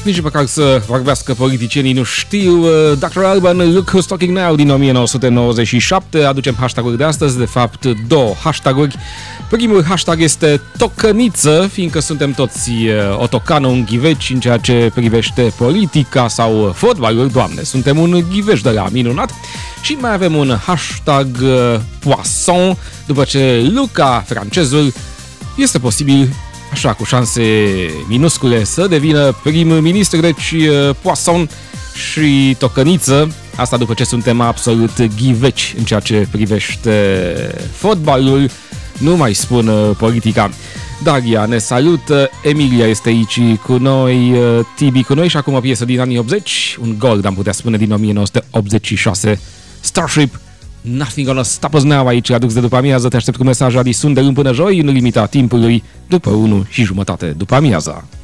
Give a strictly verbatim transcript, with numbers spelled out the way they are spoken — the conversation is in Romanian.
nici măcar să vorbească politicienii nu știu. doctor Alban, Look Who's Talking Now din nouăsprezece nouăzeci și șapte. Aducem hashtag-uri de astăzi, de fapt două hashtag-uri. Primul hashtag este tocăniță, fiindcă suntem toți o tocană, un ghiveci în ceea ce privește politica sau fotbalul. Doamne, suntem un ghiveci de la minunat. Și mai avem un hashtag poisson, după ce Luca, francezul, este posibil, așa, cu șanse minuscule, să devină prim-ministru, deci poisson și tocăniță. Asta după ce suntem absolut ghiveci în ceea ce privește fotbalul, nu mai spun politica. Daria ne salută, Emilia este aici cu noi, Tibi cu noi și acum o piesă din anii optzeci, un gold am putea spune din nouăsprezece optzeci și șase, Starship, Nothing Gonna Stop Us Now, aici la Dux de după amiază. Te aștept cu mesaj Adi Sunderâm până joi, în limita timpului, după unu și jumătate după amiaza.